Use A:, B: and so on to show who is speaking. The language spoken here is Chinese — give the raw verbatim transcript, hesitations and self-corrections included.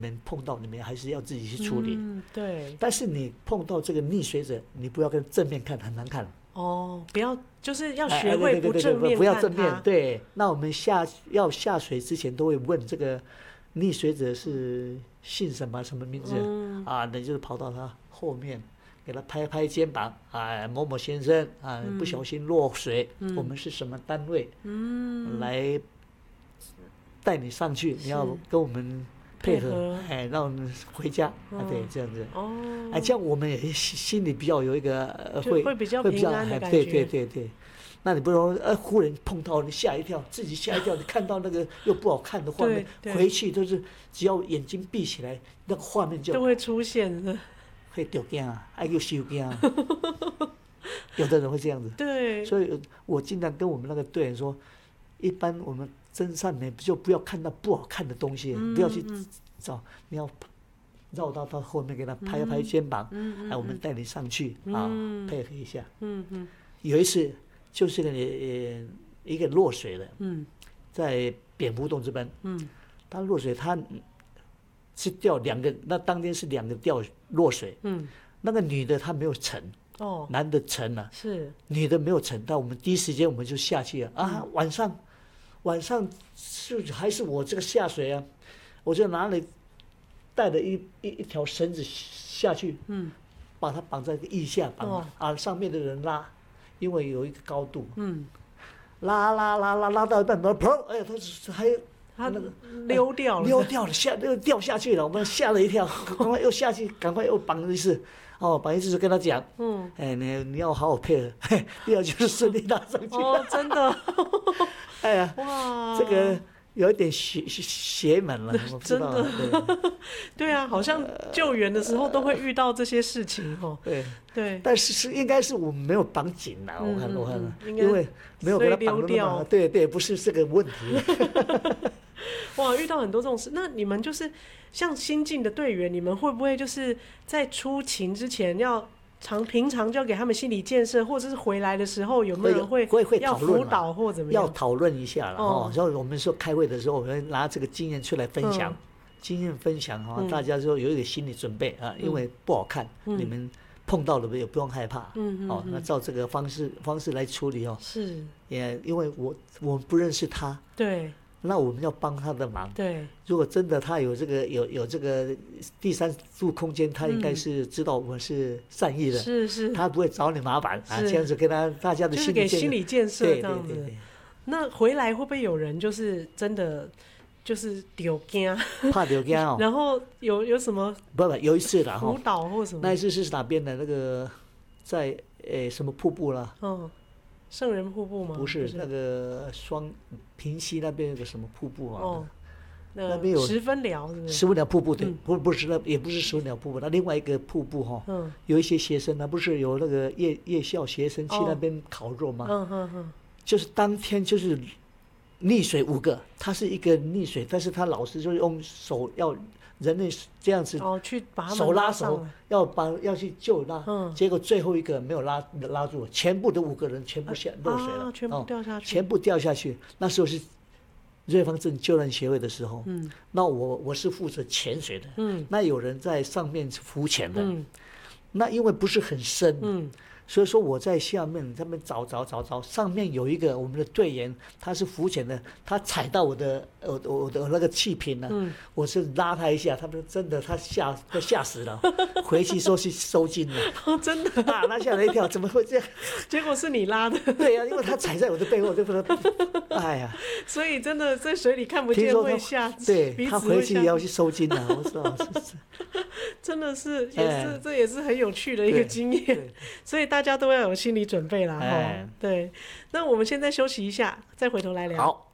A: 们碰到你们还是要自己去处理。
B: 嗯，对。
A: 但是你碰到这个溺水者，你不要跟正面看，很难看。
B: 哦，不要，就是要学会不正面看他。
A: 不要正面。对，那我们下要下水之前都会问这个溺水者是姓什么什么名字、嗯、啊？那就是跑到他后面，给他拍拍肩膀啊，某某先生啊，嗯、不小心落水、嗯，我们是什么单位？嗯，来带你上去，你要跟我们配合，哎，让我们回家、哦、啊，对，这样子。哦，哎，这样我们也心里比较有一个呃，会
B: 会比较平安的感觉。
A: 对对对对。那你不能呃，忽然碰到你吓一跳，自己吓一跳，你看到那个又不好看的画面，回去都是只要眼睛闭起来，那个画面就
B: 都会出现的，
A: 会丢惊啊，还有受惊啊。有的人会这样子。
B: 对。
A: 所以我经常跟我们那个队员说，一般我们真善美就不要看到不好看的东西，嗯、不要去找，你要绕到他后面给他拍拍肩膀，嗯嗯、哎，我们带你上去、嗯、啊，配合一下。嗯嗯。有一次。就是个呃一个落水的，嗯，在蝙蝠洞这边，嗯，他落水，他是掉两个，那当天是两个掉落水，嗯，那个女的她没有沉，哦，男的沉了，
B: 是，
A: 女的没有沉，但我们第一时间我们就下去了、嗯、啊，晚上晚上是还是我这个下水啊，我就拿了带了一一一条绳子下去，嗯，把它绑在腋下绑、哦、啊，上面的人拉。因为有一个高度，嗯，拉拉拉拉拉到一半，砰！哎呀，他还
B: 他那个溜掉了，
A: 溜掉了，下又掉下去了，我们吓了一跳，赶快又下去，赶快又绑一次，哦，绑一次就跟他讲，嗯，哎，你你要好好配合，嘿，要就是顺利拉上去。
B: 哦，真的，
A: 哎呀，哇，这个。有一点邪邪门了，我不知道。
B: 真的，对, 对啊，好像救援的时候都会遇到这些事情哦。
A: 对
B: 对，
A: 但是是应该是我们没有绑紧啦，我看我看，因为没有给他绑掉。对对，不是这个问题。
B: 哇，遇到很多这种事，那你们就是像新进的队员，你们会不会就是在出勤之前要？常平常就要给他们心理建设，或者是回来的时候有没有人会
A: 会会
B: 要辅导或怎么样？
A: 要讨论一下了哦。所以我们说开会的时候，我们拿这个经验出来分享，嗯、经验分享哈、哦嗯，大家就有一点心理准备啊，因为不好看，嗯、你们碰到了也不用害怕，嗯哦，那照这个方式方式来处理哦。
B: 是，
A: 也因为我我不认识他，
B: 对。
A: 那我们要帮他的忙。
B: 对，
A: 如果真的他有这个有有这个第三度空间，他应该是知道我们是善意的，
B: 嗯、是是，
A: 他不会找你麻烦啊。这样子跟他大家的心理
B: 就是给心理建设这样子。
A: 对对对对。
B: 那回来会不会有人就是真的就是丢惊？
A: 怕丢惊哦。
B: 然后有有什么？
A: 不不，有一次啦，
B: 辅导或什么？
A: 那一次是哪边的？那个在诶什么瀑布啦？
B: 嗯。圣人瀑布吗？
A: 不是，那个双平溪那边有个什么瀑布啊？
B: 哦，
A: 那边有
B: 十分寮，是不是？
A: 十分寮瀑布对，嗯、不不是那也不是十分寮瀑布，那另外一个瀑布哈、哦，嗯，有一些学生呢，不是有那个夜夜校学生去那边烤肉吗？
B: 嗯嗯嗯，
A: 就是当天就是溺水五个，他是一个溺水，但是他老师就用手要。人类这样子
B: 哦，去把他们
A: 手拉手，要把要去救拉，嗯，结果最后一个没有拉拉住，全部的五个人全部下落水了，
B: 啊，全部掉下去，
A: 哦，全部掉下去。那时候是瑞芳镇救难协会的时候，嗯，那我我是负责潜水的，嗯，那有人在上面浮潜的，嗯，那因为不是很深，嗯。所以说我在下面他们找找找找，上面有一个我们的队员，他是浮潜的，他踩到我的我我的那个气瓶了，嗯，我是拉他一下，他们真的他吓都吓死了，回去说去收金了，
B: 哦，真的
A: 啊，那吓了一跳，怎么会这样？
B: 结果是你拉的，
A: 对呀，啊，因为他踩在我的背后，就不能，哎呀，
B: 所以真的在水里看不见会吓，
A: 对，他回去也要去收金了，我知道，是是，
B: 真的是也是，哎，这也是很有趣的一个经验，所以大家都要有心理准备啦，哈，对。那我们现在休息一下，再回头来聊。
A: 好。